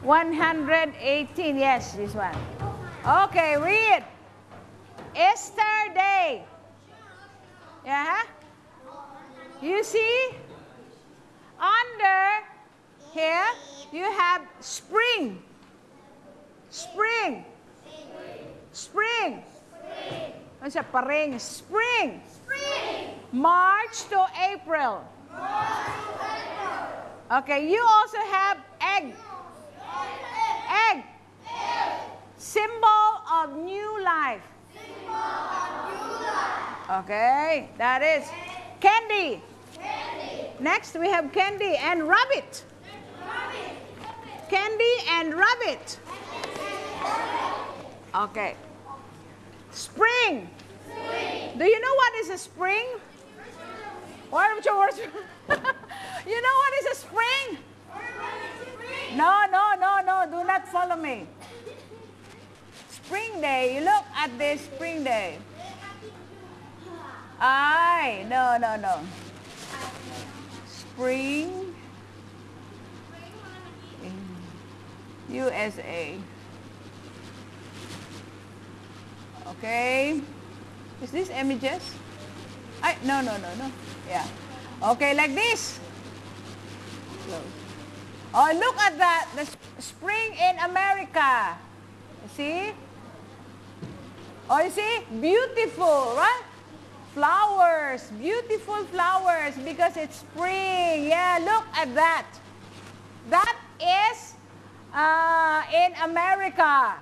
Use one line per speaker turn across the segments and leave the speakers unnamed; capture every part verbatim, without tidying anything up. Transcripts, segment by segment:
one hundred eighteen. Yes, this one. Okay, read. Easter Day. Yeah? You see? Under here, you have spring. Spring. Spring. Ano siya? Paring. Spring. March to April. Okay, you also have egg. Egg. Symbol of new life. Okay, that is candy. Next we have candy and rabbit. Candy and rabbit. Okay. Spring. Do you know what is a spring? What are your words? You know what is a spring? No, no, no, no. Do not follow me. Spring day. You look at this spring day. Ay, no, no, no. Spring. U S A. Okay. Is this images? I, no, no, no, no. Yeah. Okay, like this. Oh, look at that. The spring in America. You see? Oh, you see? Beautiful, right? Flowers. Beautiful flowers because it's spring. Yeah, look at that. That is uh, in America.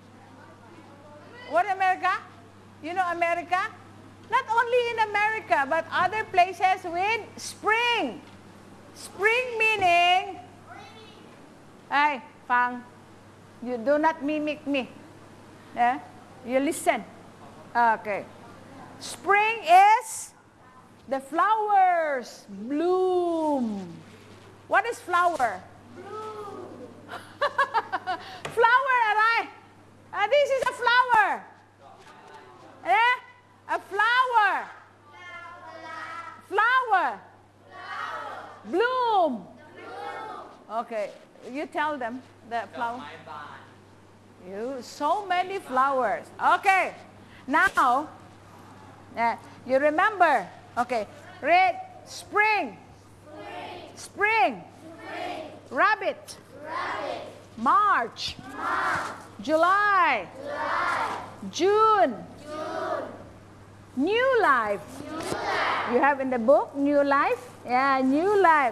What America? You know America? Not only in America, but other places with spring. Spring meaning, hey, Fang, you do not mimic me. Yeah? You listen. Okay. Spring is the flowers bloom. What is flower? Bloom. Flower, aray. Uh, this is a flower. Eh? A flower. Flower. Bloom. Okay, you tell them the flower. You so many flowers. Okay, now uh, you remember. Okay, read spring. Spring. Spring. Spring. Rabbit. Rabbit. March. March. July. July. June. June. New life. New life. You have in the book New Life? Yeah, New Life.